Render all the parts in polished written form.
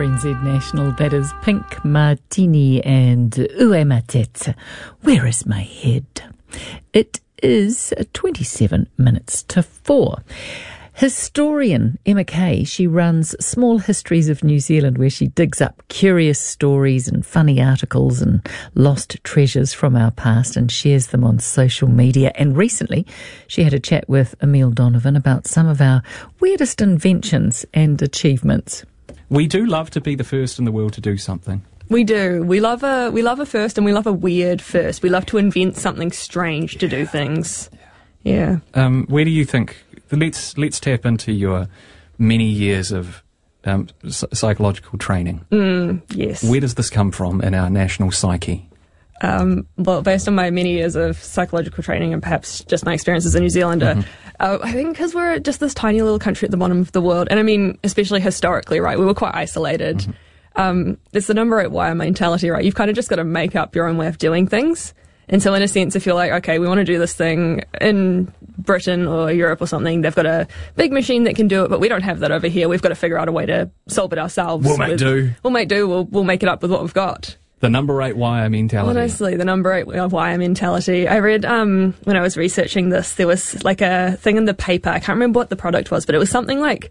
RNZ National, that is Pink Martini and Ue Matete. Where is my head? It is 27 minutes to 4. Historian Emma Kay, she runs Small Histories of New Zealand, where she digs up curious stories and funny articles and lost treasures from our past and shares them on social media. And recently she had a chat with Emile Donovan about some of our weirdest inventions and achievements. We do love to be the first in the world to do something. We do. We love a first, and we love a weird first. We love to invent something strange to do things. Yeah. Where do you think? Let's tap into your many years of psychological training. Yes. Where does this come from in our national psyche? Well, based on my many years of psychological training and perhaps just my experiences as a New Zealander, I think because we're just this tiny little country at the bottom of the world, and I mean, especially historically, right, we were quite isolated. It's the number 8 wire mentality, right? You've kind of just got to make up your own way of doing things. And so in a sense, if you're like, okay, we want to do this thing in Britain or Europe or something, they've got a big machine that can do it, but we don't have that over here. We've got to figure out a way to solve it ourselves. We'll make do. We'll make it up with what we've got. The number 8 wire mentality. Honestly, the number 8 wire mentality. I read, when I was researching this, there was like a thing in the paper. I can't remember what the product was, but it was something like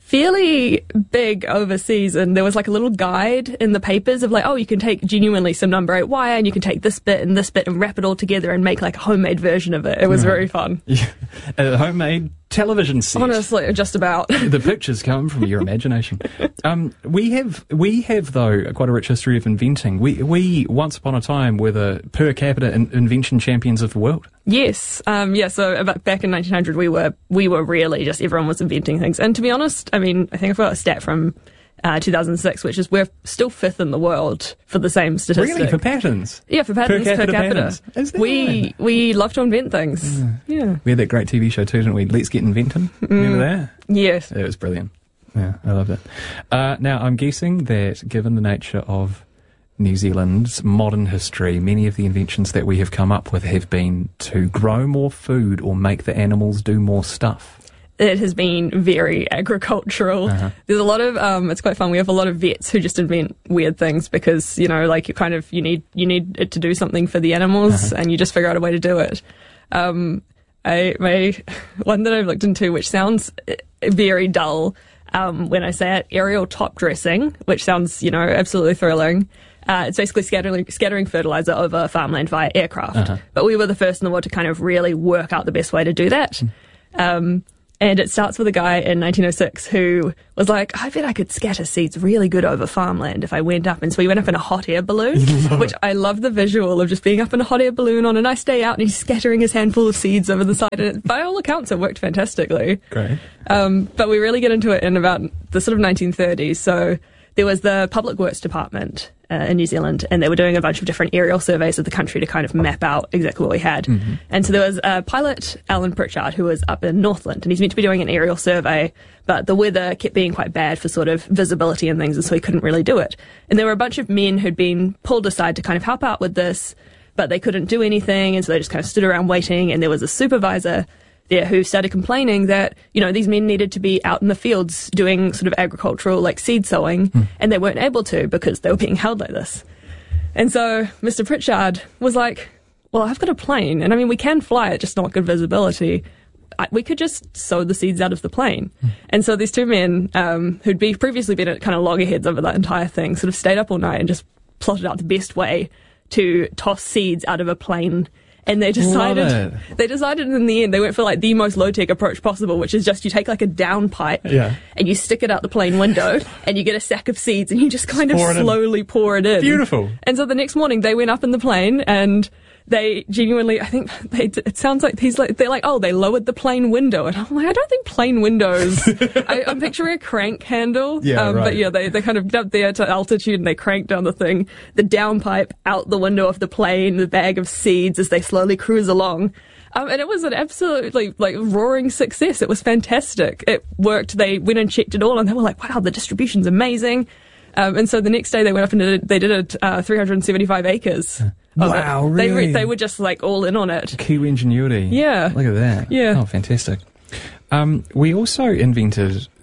fairly big overseas, and there was like a little guide in the papers of like, oh, you can take genuinely some number 8 wire and you can take this bit and wrap it all together and make like a homemade version of it. It was very fun. Yeah. A homemade television set. Honestly, just about. The pictures come from your imagination. We have though quite a rich history of inventing. We once upon a time were the per capita invention champions of the world. Yes. So about back in 1900, we were really just everyone was inventing things. And to be honest, I mean, I think I've got a stat from 2006, which is we're still 5th in the world for the same statistic. Really? For patterns? Yeah, for patterns, per capita. Patterns. Is that right? We love to invent things. Yeah. We had that great TV show too, didn't we? Let's Get Inventing. Remember that? Yes. It was brilliant. Yeah, I loved it. Now, I'm guessing that given the nature of New Zealand's modern history, many of the inventions that we have come up with have been to grow more food or make the animals do more stuff. It has been very agricultural. There's a lot of, it's quite fun. We have a lot of vets who just invent weird things because, you know, like you need it to do something for the animals and you just figure out a way to do it. My one that I've looked into, which sounds very dull, when I say it, aerial top dressing, which sounds, you know, absolutely thrilling. It's basically scattering fertilizer over farmland via aircraft. But we were the first in the world to kind of really work out the best way to do that. And it starts with a guy in 1906 who was like, I bet I could scatter seeds really good over farmland if I went up. And so he went up in a hot air balloon, which I love the visual of just being up in a hot air balloon on a nice day out and he's scattering his handful of seeds over the side. And by all accounts, it worked fantastically. Great. But we really get into it in about the sort of 1930s. So there was the Public Works Department in New Zealand, and they were doing a bunch of different aerial surveys of the country to kind of map out exactly what we had. And so there was a pilot, Alan Pritchard, who was up in Northland, and he's meant to be doing an aerial survey, but the weather kept being quite bad for sort of visibility and things, and so he couldn't really do it. And there were a bunch of men who'd been pulled aside to kind of help out with this, but they couldn't do anything, and so they just kind of stood around waiting, and there was a supervisor there who started complaining that, you know, these men needed to be out in the fields doing sort of agricultural, like seed sowing, and they weren't able to because they were being held like this. And so Mr. Pritchard was like, well, I've got a plane, and I mean, we can fly it, just not good visibility. We could just sow the seeds out of the plane. And so these two men, who'd previously been at kind of loggerheads over that entire thing, sort of stayed up all night and just plotted out the best way to toss seeds out of a plane. And they decided in the end, they went for like the most low-tech approach possible, which is just you take like a down pipe and you stick it out the plane window and you get a sack of seeds and you just kind of slowly pour it in. Beautiful. And so the next morning they went up in the plane and they genuinely, I think it sounds like they're like, oh, they lowered the plane window. And I'm like, I don't think plane windows, I'm picturing a crank handle. But yeah, they kind of got up there to altitude and they cranked down the thing, the downpipe out the window of the plane, the bag of seeds as they slowly cruise along. And it was an absolutely like roaring success. It was fantastic. It worked. They went and checked it all and they were like, wow, the distribution's amazing. And so the next day they went up and did it 375 acres. Wow, really? They were just like all in on it. Kiwi ingenuity. Yeah. Look at that. Yeah. Oh, fantastic. We also invented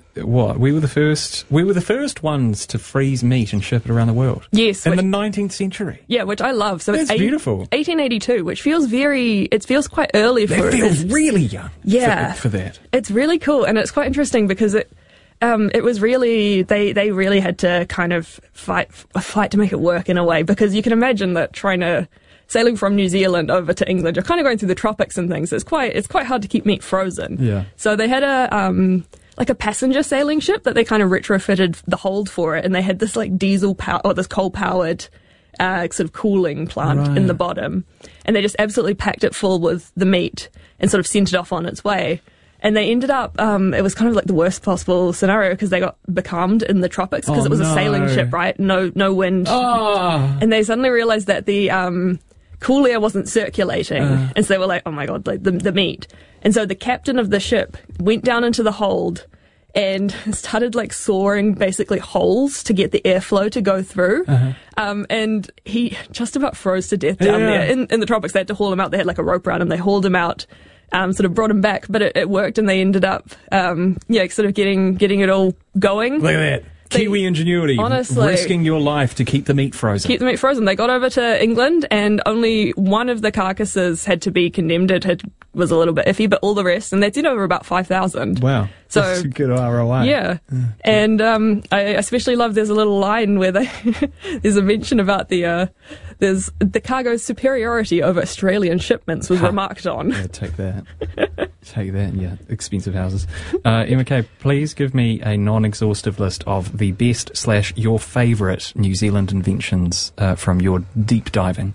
what? We were the first ones to freeze meat and ship it around the world. Yes. In the 19th century. Yeah, which I love. So That's beautiful. 1882, which feels quite early for It feels really young. Yeah. For that. It's really cool, and it's quite interesting because it was really, they really had to kind of fight to make it work in a way, because you can imagine that sailing from New Zealand over to England, you're kind of going through the tropics and things. It's quite hard to keep meat frozen. Yeah. So they had a passenger sailing ship that they kind of retrofitted the hold for it, and they had this like this coal powered sort of cooling plant in the bottom, and they just absolutely packed it full with the meat and sort of sent it off on its way. And they ended up, it was kind of like the worst possible scenario because they got becalmed in the tropics because it was a sailing ship, right? No wind. Oh. And they suddenly realized that the cool air wasn't circulating. And so they were like, oh my God, like the meat. And so the captain of the ship went down into the hold and started like sawing basically holes to get the airflow to go through. And he just about froze to death down there in the tropics. They had to haul him out. They had like a rope around him. They hauled him out. Sort of brought him back, but it worked, and they ended up, sort of getting it all going. Look at that. Kiwi ingenuity. Honestly. Risking your life to keep the meat frozen. Keep the meat frozen. They got over to England, and only one of the carcasses had to be condemned. It was a little bit iffy, but all the rest, and they did over about 5,000. Wow. So, that's a good ROI. Yeah. And I especially love, there's a little line where there's a mention about the cargo's superiority over Australian shipments was remarked on. Yeah, take that. Take that, yeah. Expensive houses. Emma Kay, please give me a non-exhaustive list of the best / your favourite New Zealand inventions from your deep diving.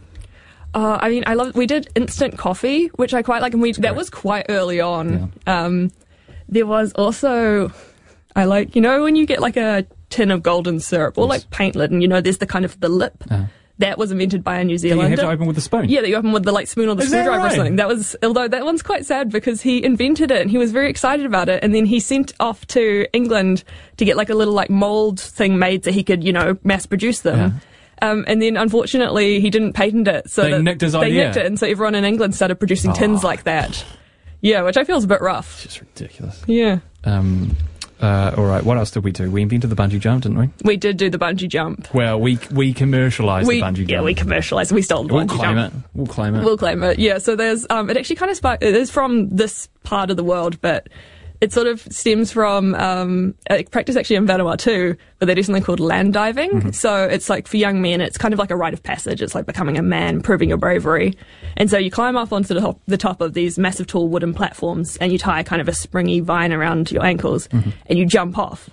We did instant coffee, which I quite like, and that was quite early on. Yeah. There was also, I like, when you get like a tin of golden syrup or like paint lid, and there's the kind of the lip. That was invented by a New Zealander. You have to open with the spoon? Yeah, that you open with the like spoon or the screwdriver or something. Although that one's quite sad because he invented it and he was very excited about it, and then he sent off to England to get like a little like mould thing made so he could, mass produce them. Yeah. And then unfortunately he didn't patent it. So they nicked his idea. They nicked it, and so everyone in England started producing tins like that. Yeah, which I feel is a bit rough. It's just ridiculous. Yeah. All right, what else did we do? We invented the bungee jump, didn't we? We did do the bungee jump. Well, we commercialised the bungee jump. Yeah, we commercialised it. We stole the bungee jump. We'll claim it. We'll claim it. Yeah, so there's, it actually kind of sparked, it is from this part of the world, but it sort of stems from practice actually in Vanuatu, but they do something called land diving. Mm-hmm. So it's like for young men, it's kind of like a rite of passage. It's like becoming a man, proving your bravery. And so you climb up onto the top of these massive tall wooden platforms, and you tie kind of a springy vine around your ankles, and you jump off.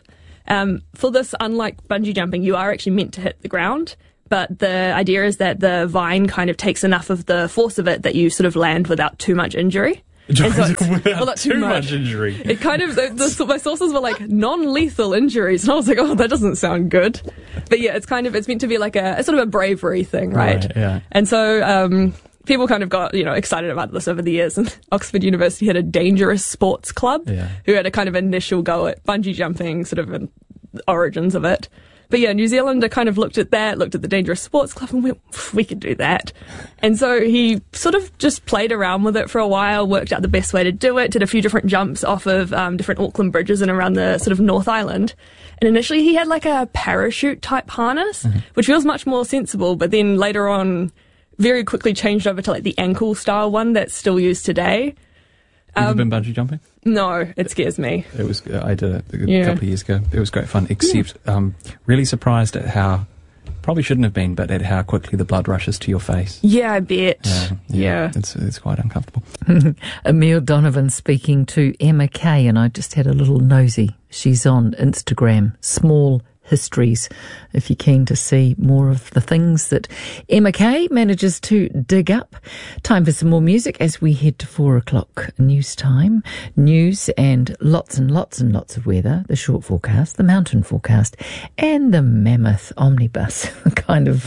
For this, unlike bungee jumping, you are actually meant to hit the ground. But the idea is that the vine kind of takes enough of the force of it that you sort of land without too much injury. Without too much injury. It kind of, my sources were like non-lethal injuries, and I was like, oh, that doesn't sound good. But yeah, it's meant to be like a sort of a bravery thing, right? Yeah. And so people kind of got excited about this over the years, and Oxford University had a dangerous sports club who had a kind of initial go at bungee jumping, sort of the origins of it. But yeah, New Zealander kind of looked at the Dangerous Sports Club and went, we could do that. And so he sort of just played around with it for a while, worked out the best way to do it, did a few different jumps off of different Auckland bridges and around the sort of North Island. And initially he had like a parachute type harness, which feels much more sensible, but then later on very quickly changed over to like the ankle style one that's still used today. Have you been bungee jumping? No, it scares me. It was. I did it a couple of years ago. It was great fun, except really surprised at how, probably shouldn't have been, but at how quickly the blood rushes to your face. Yeah, I bet. Yeah. It's quite uncomfortable. Emile Donovan speaking to Emma Kay, and I just had a little nosy. She's on Instagram, Small Histories, if you're keen to see more of the things that Emma Kay manages to dig up. Time for some more music as we head to 4:00 news time. News and lots of weather, the short forecast, the mountain forecast, and the mammoth omnibus kind of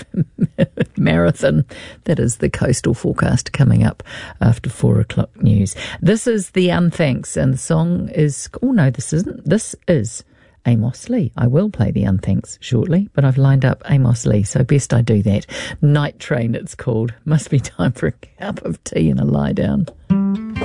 marathon that is the coastal forecast coming up after 4:00 news. This is The Unthanks, and the song is, oh no, this isn't. This is Amos Lee. I will play The Unthanks shortly, but I've lined up Amos Lee, so best I do that. Night Train, it's called. Must be time for a cup of tea and a lie down.